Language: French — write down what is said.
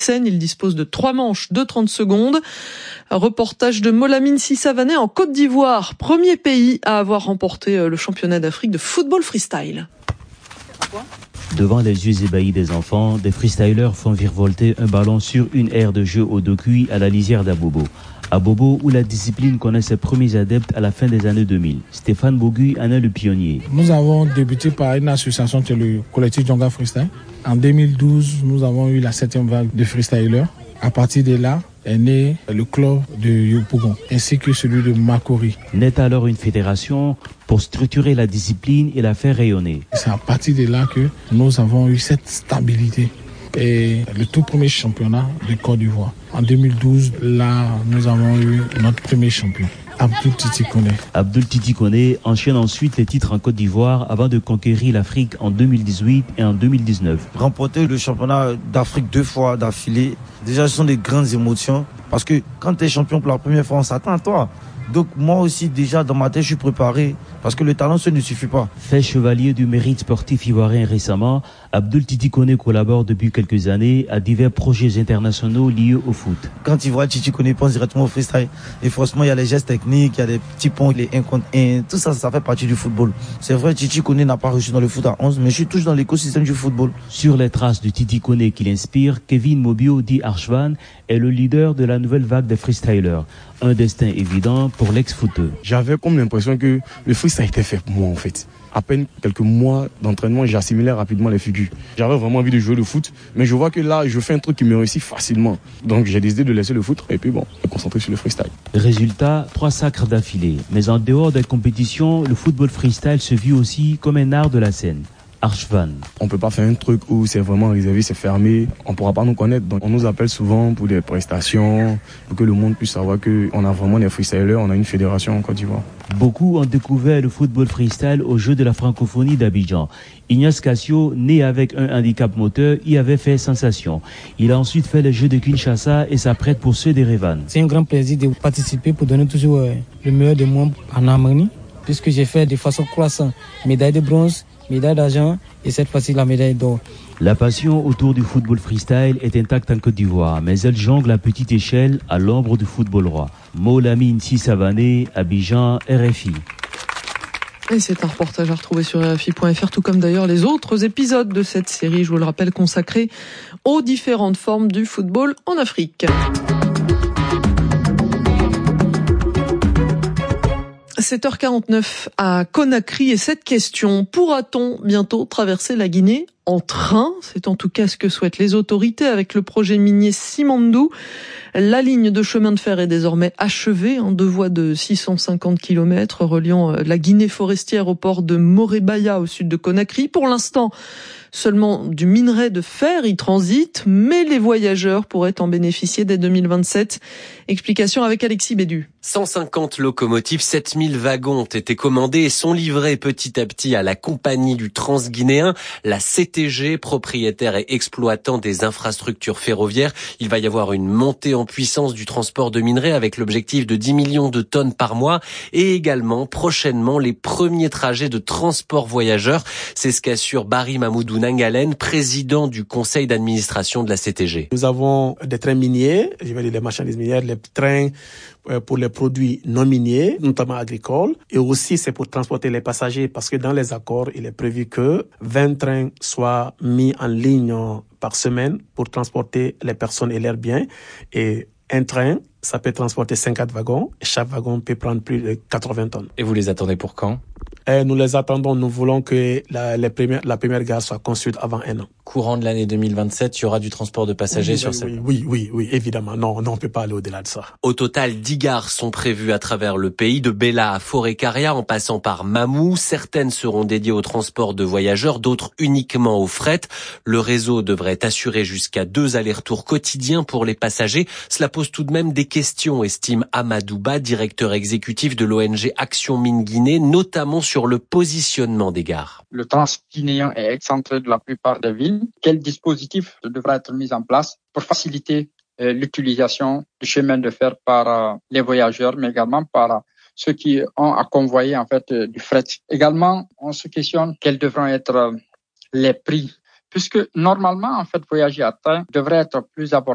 Seine. Il dispose de 3 manches de 30 secondes. Reportage de Molamine Sissavané en Côte d'Ivoire, premier pays à avoir remporté le championnat d'Afrique de football freestyle. Devant les yeux ébahis des enfants, des freestylers font virevolter un ballon sur une aire de jeu au dos cuit à la lisière d'Abobo. Abobo, où la discipline connaît ses premiers adeptes à la fin des années 2000. Stéphane Bogu en est le pionnier. Nous avons débuté par une association qui est le collectif Djonga Freestyle. En 2012, nous avons eu la 7e vague de freestylers. À partir de là, est né le club de Yopougon, ainsi que celui de Makori. Naît alors une fédération pour structurer la discipline et la faire rayonner. C'est à partir de là que nous avons eu cette stabilité. Et le tout premier championnat de Côte d'Ivoire. En 2012, là, nous avons eu notre premier champion, Abdul Titi Koné. Abdul Titi Koné enchaîne ensuite les titres en Côte d'Ivoire avant de conquérir l'Afrique en 2018 et en 2019. Remporter le championnat d'Afrique 2 fois d'affilée, déjà ce sont des grandes émotions. Parce que quand tu es champion pour la première fois, on s'attend à toi. Donc moi aussi déjà dans ma tête je suis préparé parce que le talent seul ne suffit pas. Fait chevalier du mérite sportif ivoirien récemment, Abdul Titi Koné collabore depuis quelques années à divers projets internationaux liés au foot. Quand il voit Titi Koné, il pense directement au freestyle. Et franchement il y a les gestes techniques, il y a des petits ponts, les 1 contre 1, tout ça, ça fait partie du football. C'est vrai Titi Koné n'a pas réussi dans le foot à 11, mais je suis toujours dans l'écosystème du football. Sur les traces de Titi Koné qui l'inspire, Kevin Mobio dit Archvan est le leader de la nouvelle vague des freestylers. Un destin évident pour l'ex-footeur. J'avais comme l'impression que le freestyle était fait pour moi en fait. À peine quelques mois d'entraînement, j'assimilais rapidement les figures. J'avais vraiment envie de jouer le foot, mais je vois que là, je fais un truc qui me réussit facilement. Donc j'ai décidé de laisser le foot et puis me concentrer sur le freestyle. Résultat, 3 sacres d'affilée. Mais en dehors des compétitions, le football freestyle se vit aussi comme un art de la scène. Archvan. On peut pas faire un truc où c'est vraiment réservé, c'est fermé. On pourra pas nous connaître. Donc on nous appelle souvent pour des prestations, pour que le monde puisse savoir qu'on a vraiment des freestylers, on a une fédération en Côte d'Ivoire. Beaucoup ont découvert le football freestyle aux Jeux de la francophonie d'Abidjan. Ignace Cassio, né avec un handicap moteur, y avait fait sensation. Il a ensuite fait les Jeux de Kinshasa et s'apprête pour ceux d'Erevan. C'est un grand plaisir de participer pour donner toujours le meilleur de moi en harmonie, puisque j'ai fait de façon croissante médaille de bronze, médaille d'argent et cette fois-ci la médaille d'or. La passion autour du football freestyle est intacte en Côte d'Ivoire, mais elle jongle à petite échelle à l'ombre du football roi. Molamine Sissavané, Abidjan, RFI. Et c'est un reportage à retrouver sur RFI.fr, tout comme d'ailleurs les autres épisodes de cette série, je vous le rappelle, consacrés aux différentes formes du football en Afrique. 7h49 à Conakry et cette question, pourra-t-on bientôt traverser la Guinée en train? C'est en tout cas ce que souhaitent les autorités avec le projet minier Simandou. La ligne de chemin de fer est désormais achevée en 2 voies de 650 km reliant la Guinée forestière au port de Morebaya au sud de Conakry. Pour l'instant, seulement du minerai de fer y transite, mais les voyageurs pourraient en bénéficier dès 2027. Explication avec Alexis Bédu. 150 locomotives, 7000 wagons ont été commandés et sont livrés petit à petit à la compagnie du Transguinéen, la CTG, propriétaire et exploitant des infrastructures ferroviaires. Il va y avoir une montée en puissance du transport de minerais avec l'objectif de 10 millions de tonnes par mois et également prochainement les premiers trajets de transport voyageurs. C'est ce qu'assure Barry Mamoudou Nangalen, président du conseil d'administration de la CTG. Nous avons des trains miniers, je vais dire les marchandises minières, les trains pour les produits non miniers, notamment agricoles. Et aussi, c'est pour transporter les passagers parce que dans les accords, il est prévu que 20 trains soient mis en ligne par semaine pour transporter les personnes et leurs biens. Et un train, ça peut transporter 50 wagons. Et chaque wagon peut prendre plus de 80 tonnes. Et vous les attendez pour quand ? Nous les attendons. Nous voulons que la première gare soit construite avant 1 an. Courant de l'année 2027, il y aura du transport de passagers sur cette... Oui, évidemment. Non, on peut pas aller au-delà de ça. Au total, 10 gares sont prévues à travers le pays, de Bela à Forêt-Caria, en passant par Mamou. Certaines seront dédiées au transport de voyageurs, d'autres uniquement au fret. Le réseau devrait assurer jusqu'à 2 allers-retours quotidiens pour les passagers. Cela pose tout de même des questions, estime Amadou Ba, directeur exécutif de l'ONG Action Mine Guinée, notamment sur le positionnement des gares. Le Transguinéen est excentré de la plupart des villes. Quel dispositif devra être mis en place pour faciliter l'utilisation du chemin de fer par les voyageurs, mais également par ceux qui ont à convoyer en fait du fret. Également, on se questionne quels devront être les prix, puisque normalement en fait voyager à train devrait être plus abordable.